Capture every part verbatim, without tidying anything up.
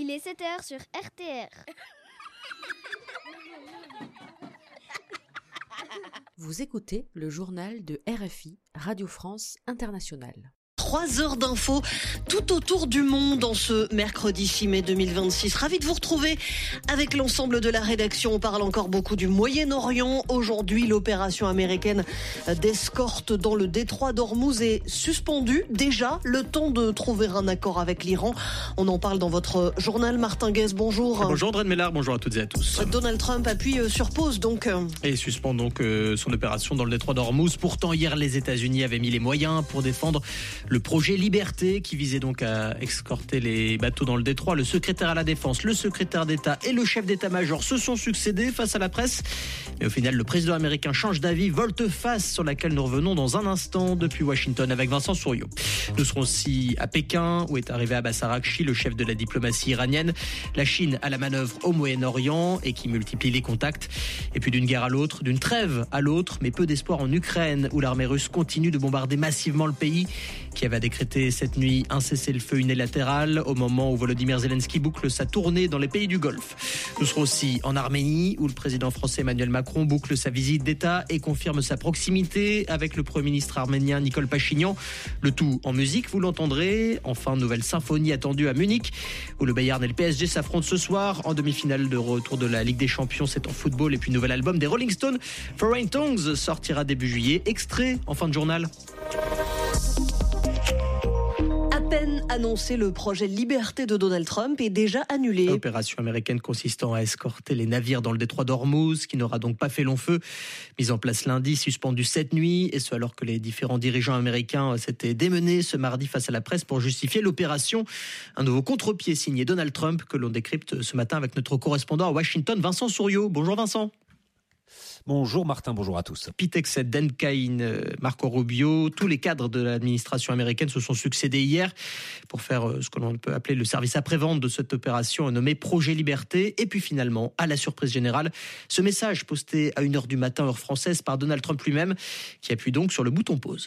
Il est sept heures sur R T R. Vous écoutez le journal de R F I, Radio France Internationale. Trois heures d'infos tout autour du monde en ce mercredi six mai deux mille vingt-six. Ravi de vous retrouver avec l'ensemble de la rédaction. On parle encore beaucoup du Moyen-Orient. Aujourd'hui, l'opération américaine d'escorte dans le détroit d'Ormuz est suspendue. Déjà, le temps de trouver un accord avec l'Iran. On en parle dans votre journal. Martin Guez, bonjour. Bonjour André de Mellard, bonjour à toutes et à tous. Donald Trump appuie sur pause donc. Et suspend donc euh, son opération dans le détroit d'Ormuz. Pourtant, hier, les États-Unis avaient mis les moyens pour défendre le projet Liberté qui visait donc à escorter les bateaux dans le détroit. Le secrétaire à la défense, le secrétaire d'État et le chef d'état-major se sont succédés face à la presse. Et au final, le président américain change d'avis, volte-face sur laquelle nous revenons dans un instant depuis Washington avec Vincent Souriau. Nous serons aussi à Pékin où est arrivé Abbas Araghchi, le chef de la diplomatie iranienne. La Chine à la manœuvre au Moyen-Orient et qui multiplie les contacts. Et puis d'une guerre à l'autre, d'une trêve à l'autre, mais peu d'espoir en Ukraine où l'armée russe continue de bombarder massivement le pays. Qui avait décrété cette nuit un cessez-le-feu unilatéral au moment où Volodymyr Zelensky boucle sa tournée dans les pays du Golfe. Nous serons aussi en Arménie où le président français Emmanuel Macron boucle sa visite d'État et confirme sa proximité avec le Premier ministre arménien Nikol Pachinian. Le tout en musique, vous l'entendrez. Enfin, nouvelle symphonie attendue à Munich où le Bayern et le P S G s'affrontent ce soir en demi-finale de retour de la Ligue des Champions. C'est en football et puis nouvel album des Rolling Stones, Foreign Tongues, sortira début juillet. Extrait en fin de journal. Annoncé, le projet Liberté de Donald Trump est déjà annulé. Opération américaine consistant à escorter les navires dans le détroit d'Ormuz, qui n'aura donc pas fait long feu. Mise en place lundi, suspendue cette nuit, et ce alors que les différents dirigeants américains s'étaient démenés ce mardi face à la presse pour justifier l'opération. Un nouveau contre-pied signé Donald Trump que l'on décrypte ce matin avec notre correspondant à Washington, Vincent Souriau. Bonjour Vincent. Bonjour Martin, bonjour à tous. Pete Hegseth, Dan Kane, Marco Rubio, tous les cadres de l'administration américaine se sont succédés hier pour faire ce que l'on peut appeler le service après-vente de cette opération nommée Projet Liberté. Et puis finalement, à la surprise générale, ce message posté à une heure du matin, heure française, par Donald Trump lui-même, qui appuie donc sur le bouton pause.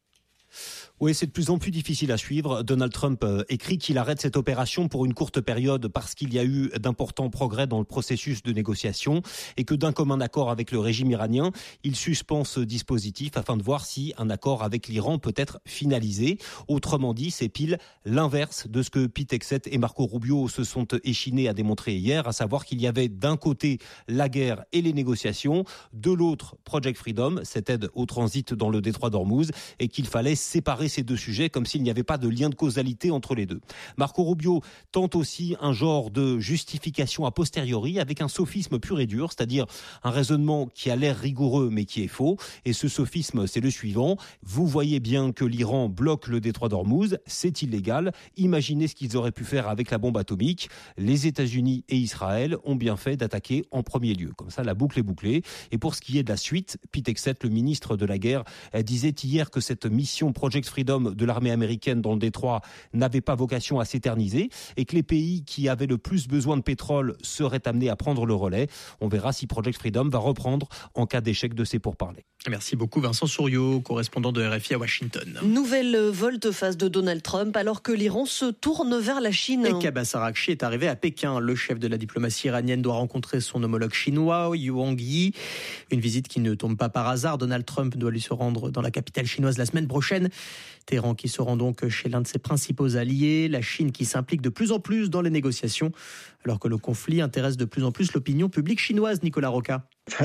Oui, c'est de plus en plus difficile à suivre. Donald Trump écrit qu'il arrête cette opération pour une courte période parce qu'il y a eu d'importants progrès dans le processus de négociation et que d'un commun accord avec le régime iranien, il suspend ce dispositif afin de voir si un accord avec l'Iran peut être finalisé. Autrement dit, c'est pile l'inverse de ce que Pete Hegseth et Marco Rubio se sont échinés à démontrer hier, à savoir qu'il y avait d'un côté la guerre et les négociations, de l'autre Project Freedom, cette aide au transit dans le détroit d'Ormuz, et qu'il fallait séparer ces deux sujets comme s'il n'y avait pas de lien de causalité entre les deux. Marco Rubio tente aussi un genre de justification a posteriori avec un sophisme pur et dur, c'est-à-dire un raisonnement qui a l'air rigoureux mais qui est faux. Et ce sophisme, c'est le suivant. Vous voyez bien que l'Iran bloque le détroit d'Ormuz, c'est illégal. Imaginez ce qu'ils auraient pu faire avec la bombe atomique. Les États-Unis et Israël ont bien fait d'attaquer en premier lieu. Comme ça, la boucle est bouclée. Et pour ce qui est de la suite, Pete Hegseth, le ministre de la Guerre, disait hier que cette mission Project Freedom de l'armée américaine dans le détroit n'avait pas vocation à s'éterniser et que les pays qui avaient le plus besoin de pétrole seraient amenés à prendre le relais. On verra si Project Freedom va reprendre en cas d'échec de ces pourparlers. Merci beaucoup Vincent Souriau, correspondant de R F I à Washington. Nouvelle volte-face de Donald Trump alors que l'Iran se tourne vers la Chine. Et qu'Abbas Araghchi est arrivé à Pékin. Le chef de la diplomatie iranienne doit rencontrer son homologue chinois, Wang Yi. Une visite qui ne tombe pas par hasard. Donald Trump doit lui se rendre dans la capitale chinoise la semaine prochaine. Téhéran qui se rend donc chez l'un de ses principaux alliés. La Chine qui s'implique de plus en plus dans les négociations alors que le conflit intéresse de plus en plus l'opinion publique chinoise. Nicolas Roca.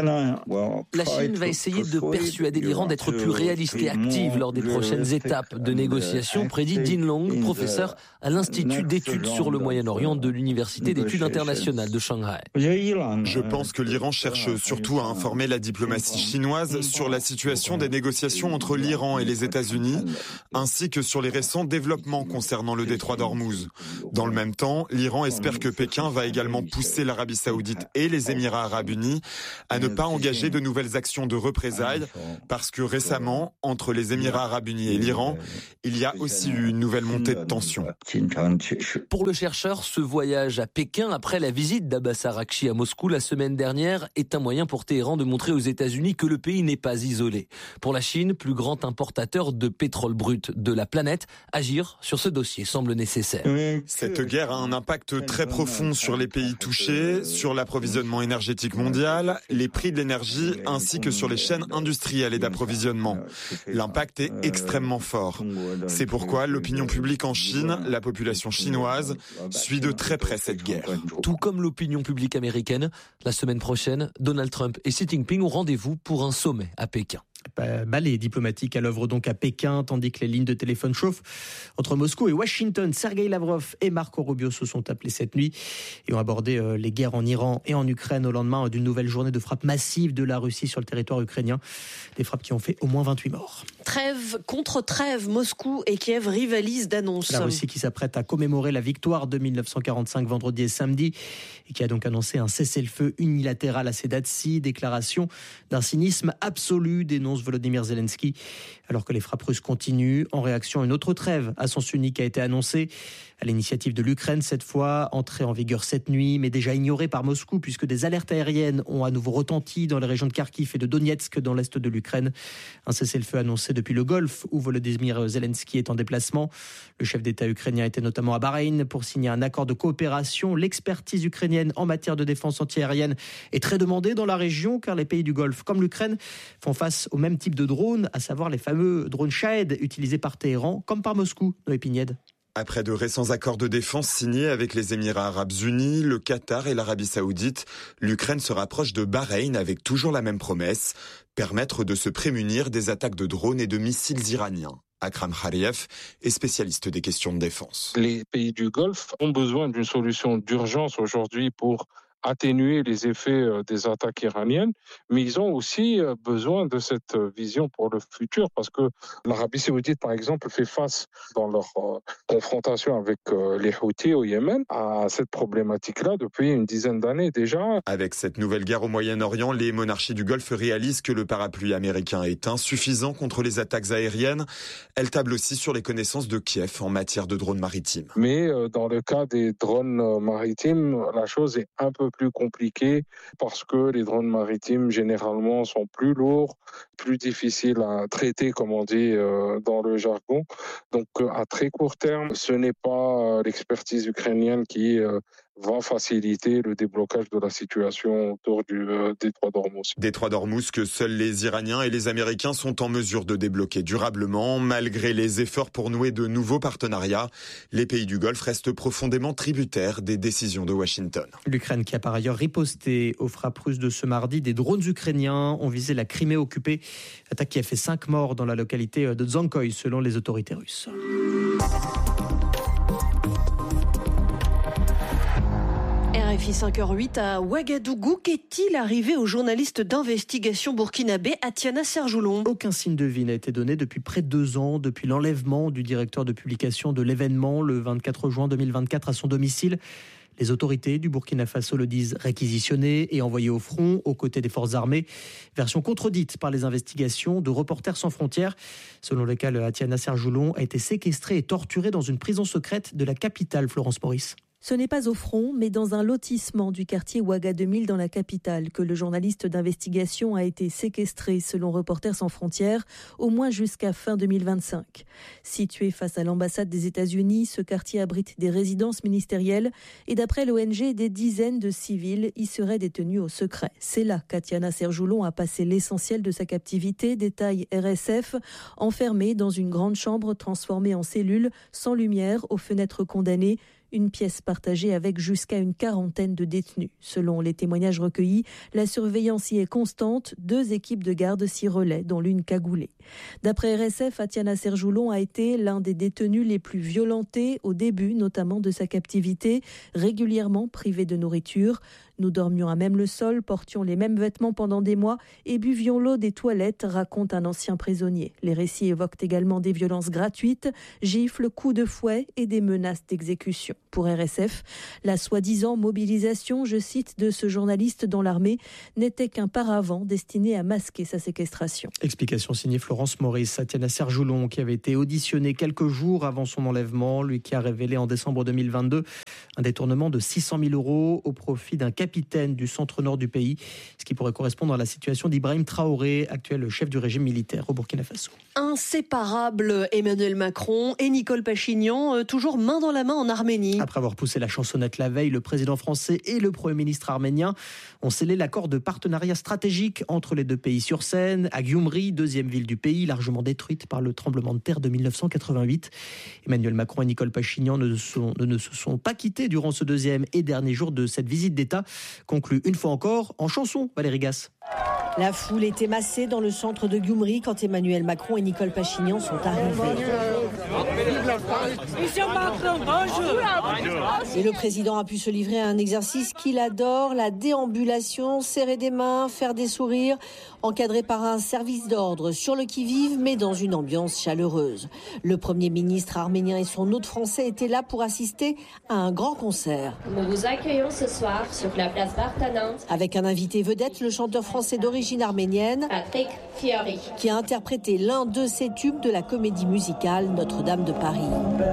La Chine va essayer de persuader l'Iran d'être plus réaliste et active lors des prochaines étapes de négociation, prédit Dean Long, professeur à l'Institut d'études sur le Moyen-Orient de l'Université d'études internationales de Shanghai. Je pense que l'Iran cherche surtout à informer la diplomatie chinoise sur la situation des négociations entre l'Iran et les États-Unis, ainsi que sur les récents développements concernant le détroit d'Ormuz. Dans le même temps, l'Iran espère que Pékin va également pousser l'Arabie Saoudite et les Émirats Arabes Unis à ne pas engager de nouvelles actions de représailles, parce que récemment, entre les Émirats Arabes Unis et l'Iran, il y a aussi eu une nouvelle montée de tension. Pour le chercheur, ce voyage à Pékin, après la visite d'Abbas Araghchi à Moscou la semaine dernière, est un moyen pour Téhéran de montrer aux États-Unis que le pays n'est pas isolé. Pour la Chine, plus grand importateur de pétrole brut de la planète, agir sur ce dossier semble nécessaire. Cette guerre a un impact très profond sur les pays touchés, sur l'approvisionnement énergétique mondial, les prix de l'énergie ainsi que sur les chaînes industrielles et d'approvisionnement. L'impact est extrêmement fort. C'est pourquoi l'opinion publique en Chine, la population chinoise, suit de très près cette guerre. Tout comme l'opinion publique américaine, la semaine prochaine, Donald Trump et Xi Jinping ont rendez-vous pour un sommet à Pékin. Ballet diplomatique à l'œuvre donc à Pékin, tandis que les lignes de téléphone chauffent entre Moscou et Washington. Sergei Lavrov et Marco Rubio se sont appelés cette nuit et ont abordé les guerres en Iran et en Ukraine au lendemain d'une nouvelle journée de frappes massives de la Russie sur le territoire ukrainien. Des frappes qui ont fait au moins vingt-huit morts. Trêve contre trêve, Moscou et Kiev rivalisent d'annonces. La Russie qui s'apprête à commémorer la victoire de mille neuf cent quarante-cinq vendredi et samedi et qui a donc annoncé un cessez-le-feu unilatéral à ces dates-ci. Déclaration d'un cynisme absolu, dénonce Volodymyr Zelensky, alors que les frappes russes continuent. En réaction, une autre trêve à sens unique a été annoncée à l'initiative de l'Ukraine, cette fois entrée en vigueur cette nuit, mais déjà ignorée par Moscou puisque des alertes aériennes ont à nouveau retenti dans les régions de Kharkiv et de Donetsk dans l'est de l'Ukraine. Un cessez-le-feu annoncé depuis le Golfe où Volodymyr Zelensky est en déplacement. Le chef d'État ukrainien était notamment à Bahreïn pour signer un accord de coopération. L'expertise ukrainienne en matière de défense antiaérienne est très demandée dans la région car les pays du Golfe comme l'Ukraine font face au même type de drones, à savoir les fameux drones Shahed utilisés par Téhéran comme par Moscou. Noé Pignède. Après de récents accords de défense signés avec les Émirats arabes unis, le Qatar et l'Arabie saoudite, l'Ukraine se rapproche de Bahreïn avec toujours la même promesse, permettre de se prémunir des attaques de drones et de missiles iraniens. Akram Khariev est spécialiste des questions de défense. Les pays du Golfe ont besoin d'une solution d'urgence aujourd'hui pour atténuer les effets des attaques iraniennes, mais ils ont aussi besoin de cette vision pour le futur, parce que l'Arabie saoudite, par exemple, fait face dans leur confrontation avec les Houthis au Yémen à cette problématique-là depuis une dizaine d'années déjà. Avec cette nouvelle guerre au Moyen-Orient, les monarchies du Golfe réalisent que le parapluie américain est insuffisant contre les attaques aériennes. Elles tablent aussi sur les connaissances de Kiev en matière de drones maritimes. Mais dans le cas des drones maritimes, la chose est un peu plus compliqué parce que les drones maritimes généralement sont plus lourds, plus difficiles à traiter comme on dit euh, dans le jargon. Donc à très court terme, ce n'est pas l'expertise ukrainienne qui euh, va faciliter le déblocage de la situation autour du euh, détroit d'Ormuz. Détroit d'Ormuz que seuls les Iraniens et les Américains sont en mesure de débloquer durablement. Malgré les efforts pour nouer de nouveaux partenariats, les pays du Golfe restent profondément tributaires des décisions de Washington. L'Ukraine qui a par ailleurs riposté aux frappes russes de ce mardi. Des drones ukrainiens ont visé la Crimée occupée. Attaque qui a fait cinq morts dans la localité de Dzankoï selon les autorités russes. R F I cinq heures huit à Ouagadougou. Qu'est-il arrivé au journaliste d'investigation burkinabé Atiana Serjoulon ? Aucun signe de vie n'a été donné depuis près de deux ans, depuis l'enlèvement du directeur de publication de l'événement le vingt-quatre juin deux mille vingt-quatre à son domicile. Les autorités du Burkina Faso le disent réquisitionné et envoyé au front aux côtés des forces armées. Version contredite par les investigations de Reporters sans frontières, selon lesquelles Atiana Serjoulon a été séquestrée et torturée dans une prison secrète de la capitale, Florence Maurice. Ce n'est pas au front, mais dans un lotissement du quartier Ouaga deux mille dans la capitale que le journaliste d'investigation a été séquestré, selon Reporters sans frontières, au moins jusqu'à fin deux mille vingt-cinq. Situé face à l'ambassade des États-Unis, ce quartier abrite des résidences ministérielles et d'après l'O N G, des dizaines de civils y seraient détenus au secret. C'est là qu'Atiana Serjoulon a passé l'essentiel de sa captivité, détaille R S F, enfermée dans une grande chambre transformée en cellule, sans lumière, aux fenêtres condamnées. Une pièce partagée avec jusqu'à une quarantaine de détenus. Selon les témoignages recueillis, la surveillance y est constante. Deux équipes de garde s'y relaient, dont l'une cagoulée. D'après R S F, Atiana Serjoulon a été l'un des détenus les plus violentés au début, notamment de sa captivité, régulièrement privé de nourriture. Nous dormions à même le sol, portions les mêmes vêtements pendant des mois et buvions l'eau des toilettes, raconte un ancien prisonnier. Les récits évoquent également des violences gratuites, gifles, coups de fouet et des menaces d'exécution. Pour R S F, la soi-disant mobilisation, je cite, de ce journaliste dans l'armée n'était qu'un paravent destiné à masquer sa séquestration. Explication signée Florence Maurice. Atiana Serjoulon, qui avait été auditionnée quelques jours avant son enlèvement, lui qui a révélé en décembre deux mille vingt-deux un détournement de six cent mille euros au profit d'un capitaine du centre-nord du pays, ce qui pourrait correspondre à la situation d'Ibrahim Traoré, actuel chef du régime militaire au Burkina Faso. Inséparables, Emmanuel Macron et Nicole Pachinian, toujours main dans la main en Arménie. Après avoir poussé la chansonnette la veille, le président français et le Premier ministre arménien ont scellé l'accord de partenariat stratégique entre les deux pays sur Seine, à Gyumri, deuxième ville du pays, largement détruite par le tremblement de terre de mille neuf cent quatre-vingt-huit. Emmanuel Macron et Nicole Pachinian ne, sont, ne se sont pas quittés durant ce deuxième et dernier jour de cette visite d'État, conclue une fois encore en chanson, Valérie Gasse. La foule était massée dans le centre de Gyumri quand Emmanuel Macron et Nicole Pachinian sont arrivés. Et le président a pu se livrer à un exercice qu'il adore, la déambulation, serrer des mains, faire des sourires, encadré par un service d'ordre sur le qui-vive, mais dans une ambiance chaleureuse. Le Premier ministre arménien et son hôte français étaient là pour assister à un grand concert. Nous vous accueillons ce soir sur la place Vartanant. Avec un invité vedette, le chanteur français d'origine arménienne, Patrick Fiori, qui a interprété l'un de ses tubes de la comédie musicale Notre-Dame de Paris.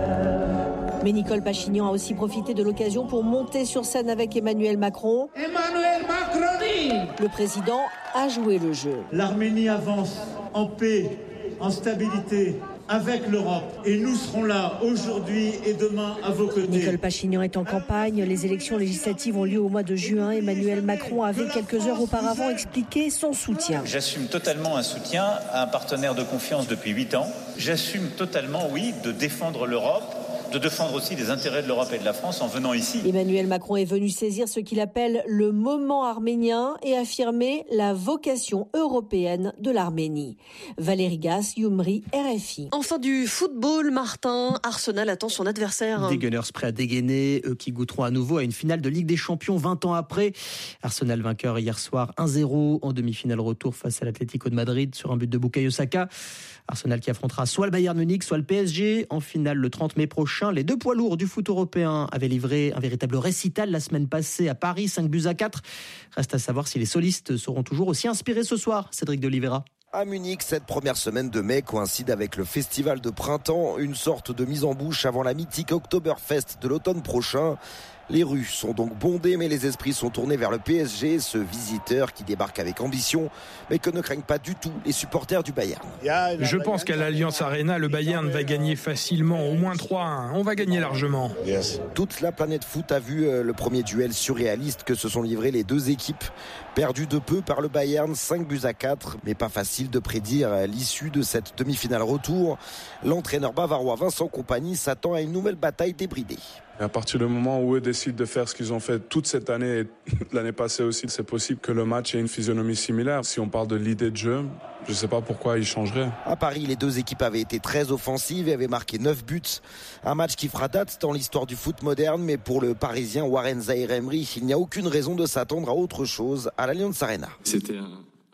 Mais Nicole Pachinian a aussi profité de l'occasion pour monter sur scène avec Emmanuel Macron. Emmanuel Macron. Le président a joué le jeu. L'Arménie avance en paix, en stabilité, avec l'Europe. Et nous serons là aujourd'hui et demain à vos côtés. Nicole Pachinian est en campagne. Les élections législatives ont lieu au mois de juin. Emmanuel Macron avait quelques heures auparavant expliqué son soutien. J'assume totalement un soutien à un partenaire de confiance depuis huit ans. J'assume totalement, oui, de défendre l'Europe, de défendre aussi les intérêts de l'Europe et de la France en venant ici. Emmanuel Macron est venu saisir ce qu'il appelle le moment arménien et affirmer la vocation européenne de l'Arménie. Valérie Gasse, Gyumri, R F I. Enfin du football, Martin. Arsenal attend son adversaire. Des Gunners prêts à dégainer, eux qui goûteront à nouveau à une finale de Ligue des Champions vingt ans après. Arsenal vainqueur hier soir un zéro en demi-finale retour face à l'Atlético de Madrid sur un but de Bukayo Saka. Arsenal qui affrontera soit le Bayern Munich, soit le P S G en finale le trente mai prochain. Les deux poids lourds du foot européen avaient livré un véritable récital la semaine passée à Paris, cinq buts à quatre. Reste à savoir si les solistes seront toujours aussi inspirés ce soir. Cédric de Oliveira. À Munich, cette première semaine de mai coïncide avec le festival de printemps, une sorte de mise en bouche avant la mythique Oktoberfest de l'automne prochain. Les rues sont donc bondées, mais les esprits sont tournés vers le P S G, ce visiteur qui débarque avec ambition, mais que ne craignent pas du tout les supporters du Bayern. Je pense qu'à l'Allianz Arena, le Bayern va gagner facilement, au moins trois à un. On va gagner largement. Toute la planète foot a vu le premier duel surréaliste que se sont livrés les deux équipes. Perdu de peu par le Bayern, cinq buts à quatre, mais pas facile de prédire l'issue de cette demi-finale retour. L'entraîneur bavarois Vincent Kompany s'attend à une nouvelle bataille débridée. À partir du moment où eux décident de faire ce qu'ils ont fait toute cette année et l'année passée aussi, c'est possible que le match ait une physionomie similaire. Si on parle de l'idée de jeu, je ne sais pas pourquoi ils changeraient. À Paris, les deux équipes avaient été très offensives et avaient marqué neuf buts. Un match qui fera date dans l'histoire du foot moderne, mais pour le Parisien Warren Zaïre-Emery, il n'y a aucune raison de s'attendre à autre chose à l'Allianz Arena. C'était, un...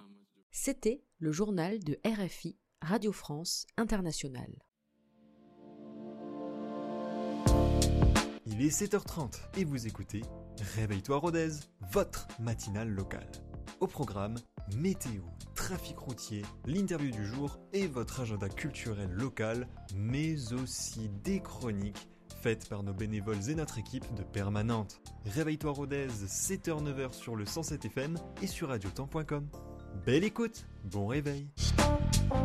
C'était le journal de R F I, Radio France Internationale. Il est sept heures trente et vous écoutez Réveille-toi Rodez, votre matinale locale. Au programme, météo, trafic routier, l'interview du jour et votre agenda culturel local, mais aussi des chroniques faites par nos bénévoles et notre équipe de permanente. Réveille-toi Rodez, sept heures neuf heures sur le cent sept F M et sur radiotemps point com. Belle écoute, bon réveil.